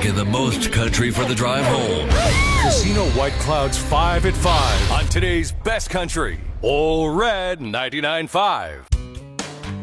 playing the most country for the drive home. Casino White Clouds 5 at 5 on today's best country. All Red 99.5.